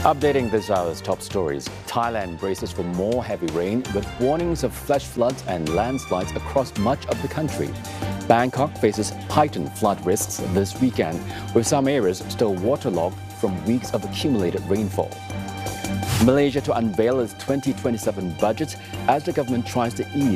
Updating this hour's top stories, Thailand braces for more heavy rain with warnings of flash floods and landslides across much of the country. Bangkok faces heightened flood risks this weekend, with some areas still waterlogged from weeks of accumulated rainfall. Malaysia to unveil its 2027 budget as the government tries to ease